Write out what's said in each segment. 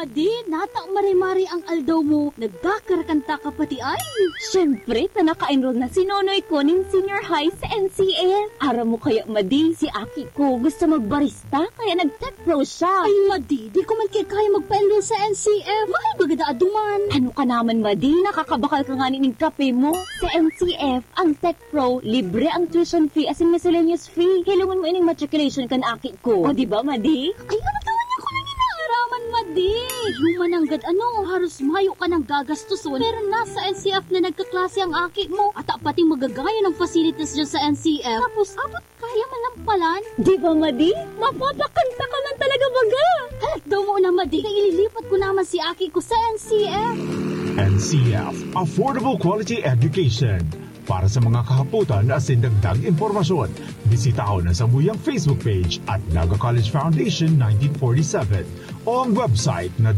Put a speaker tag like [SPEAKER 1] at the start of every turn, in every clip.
[SPEAKER 1] madi, nata marimari ang aldaw mo. Nagkakarakanta ka pati ay.
[SPEAKER 2] Siyempre, naka-enroll na si Nonoy ko ng senior high sa NCF. Ara mo kaya madi, si Aki ko gusto magbarista, kaya nag-tech pro siya.
[SPEAKER 1] Ay madi, di ko man kaya magpa-enroll sa NCF. Mahal bagada aduman.
[SPEAKER 2] Ano ka naman madi, nakakabakal ka nga ng kape mo. Sa NCF, ang tech pro, libre ang tuition fee as in miscellaneous fee. Hilungan mo ining matriculation kan Aki ko. O diba madi?
[SPEAKER 1] Ay, ano taman niya ko nang inaaraman, madi. Humananggad haros mayo ka ng gagastuson. Pero nasa NCF na nagkaklase ang Aki mo. At pati magagaya ng facilities dyan sa NCF. Tapos, abot kaya malampalan.
[SPEAKER 2] Di ba, madi? Mapapakanta ka lang talaga baga.
[SPEAKER 1] Halat daw mo na, madi. Kaya ililipat ko naman si Aki ko sa NCF.
[SPEAKER 3] NCF, Affordable Quality Education. Para sa mga kahaputan at sindagdag impormasyon, bisitaon ang Sambuyang Facebook page at Naga College Foundation 1947 o ang website na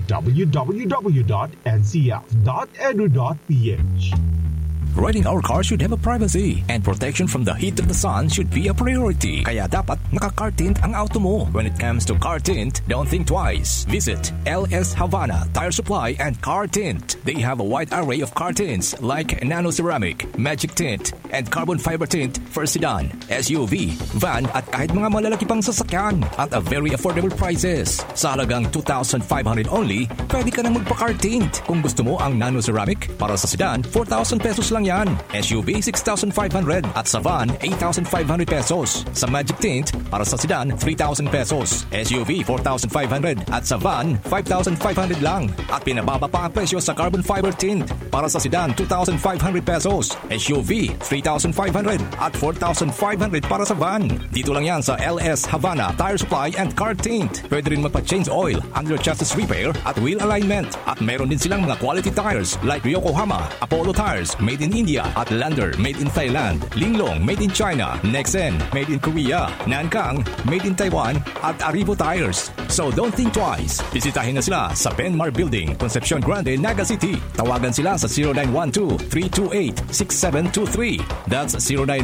[SPEAKER 3] www.ncf.edu.ph.
[SPEAKER 4] Riding our car should have a privacy, and protection from the heat of the sun should be a priority. Kaya dapat naka-car tint ang auto mo. When it comes to car tint, don't think twice. Visit LS Havana Tire Supply and Car Tint. They have a wide array of car tints like nano ceramic, magic tint, and carbon fiber tint for sedan, SUV, van at kahit mga malalaki pang sasakyan at a very affordable prices. Sa halagang 2,500 only, pwede ka nang magpa-car tint. Kung gusto mo ang nano ceramic para sa sedan, 4,000 pesos lang yan. SUV 6,500 at sa van 8,500 pesos. Sa magic tint para sa sedan 3,000 pesos. SUV 4,500 at sa van 5,500 lang. At pinababa pa ang presyo sa carbon fiber tint para sa sedan 2,500 pesos. SUV 3,500 at 4,500 para sa van. Dito lang yan sa LS Havana Tire Supply and Car Tint. Pwede rin magpa-change oil, under chassis repair at wheel alignment. At meron din silang mga quality tires like Yokohama, Apollo tires made in India at Lander made in Thailand, Linglong made in China, Nexen made in Korea, Nankang made in Taiwan at Arrivo tires. So don't think twice. Bisitahin na sila sa Benmar Building, Concepcion Grande, Naga City. Tawagan sila sa 0912-328-6723. That's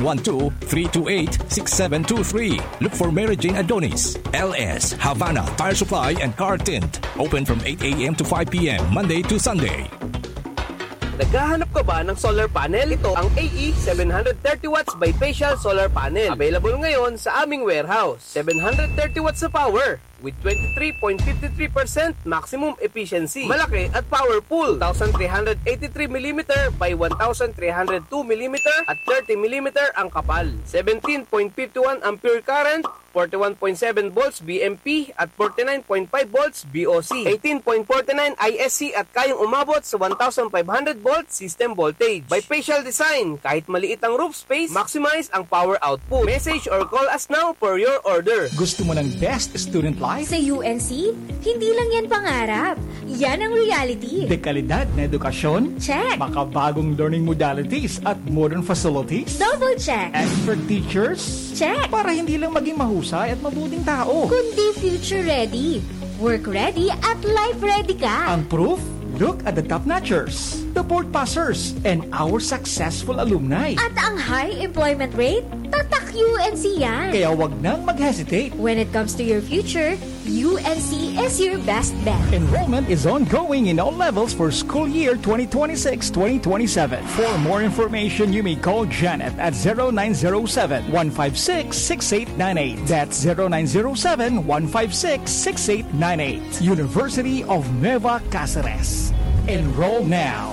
[SPEAKER 4] 0912-328-6723. Look for Mary Jane Adonis. LS Havana Tire Supply and Car Tint. Open from 8 a.m. to 5 p.m. Monday to Sunday.
[SPEAKER 5] Naghahanap ka ba ng solar panel? Ito ang AE 730 watts bifacial solar panel. Available ngayon sa aming warehouse. 730 watts na power with 23.53% maximum efficiency. Malaki at powerful. 1,383mm by 1,302mm at 30mm ang kapal. 17.51 ampere current, 41.7 volts BMP at 49.5 volts BOC. 18.49 ISC at kayang umabot sa 1,500 volts system voltage. Bifacial design, kahit maliit ang roof space, maximize ang power output. Message or call us now for your order.
[SPEAKER 6] Gusto mo ng best student life?
[SPEAKER 7] Sa UNC, hindi lang yan pangarap. Yan ang reality.
[SPEAKER 6] Dekalidad na edukasyon?
[SPEAKER 7] Check.
[SPEAKER 6] Makabagong learning modalities at modern facilities?
[SPEAKER 7] Double check.
[SPEAKER 6] Expert teachers?
[SPEAKER 7] Check.
[SPEAKER 6] Para hindi lang maging mahusay at mabuting tao,
[SPEAKER 7] kundi future ready, work ready at life ready ka.
[SPEAKER 6] Ang proof? Look at the top-notchers, the board passers, and our successful alumni.
[SPEAKER 7] At ang high employment rate, tatak UNC yan.
[SPEAKER 6] Kaya wag nang mag-hesitate.
[SPEAKER 7] When it comes to your future, UNC is your best bet.
[SPEAKER 6] Enrollment is ongoing in all levels for school year 2026-2027. For more information, you may call Janet at 0907-156-6898. That's 0907-156-6898. University of Nueva Cáceres. Enroll now.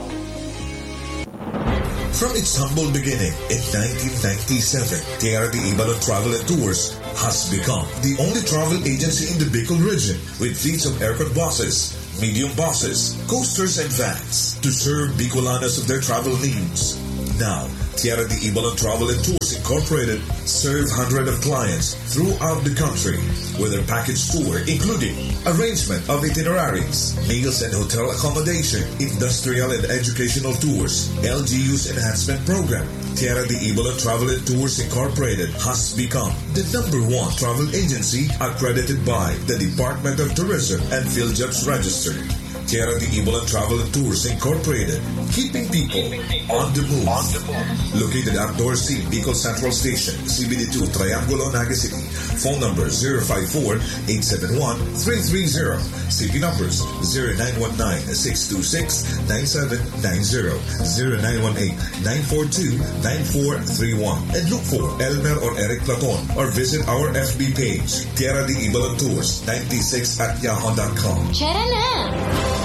[SPEAKER 8] From its humble beginning in 1997, TRD Ibalon Travel and Tours has become the only travel agency in the Bicol region with fleets of aircraft buses, medium buses, coasters, and vans to serve Bicolanos of their travel needs. Now, TRD Ibalon Travel and Tours Incorporated serve hundreds of clients throughout the country with their package tour including arrangement of itineraries, meals and hotel accommodation, industrial and educational tours, LGU's enhancement program. TRD Ibalon Travel and Tours Incorporated has become the #1 travel agency accredited by the Department of Tourism and PhilJobs Registered. TRD Ibalon Travel and Tours Incorporated, keeping people on the move. Located at Door C, Bicol Central Station, CBD2, Triangulo, Naga City. Phone number 054-871-330. CP numbers 0919-626-9790, 0918-942-9431. And look for Elmer or Eric Platon or visit our FB page, Tierra de Ibalon Tours 96 at yahoo.com.
[SPEAKER 7] Tara na!